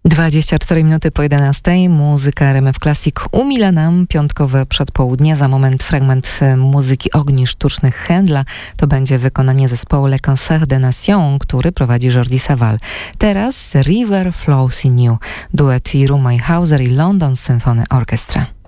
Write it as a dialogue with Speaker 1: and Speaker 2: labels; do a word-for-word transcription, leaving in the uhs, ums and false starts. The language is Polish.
Speaker 1: dwadzieścia cztery minuty po jedenastej. Muzyka R M F Classic umila nam piątkowe przedpołudnie. Za moment fragment muzyki Ogni Sztucznych Händla. To będzie wykonanie zespołu Le Concert des Nations, który prowadzi Jordi Savall. Teraz River Flows in You. Duet Jeroen Meyhauser i London Symphony Orchestra.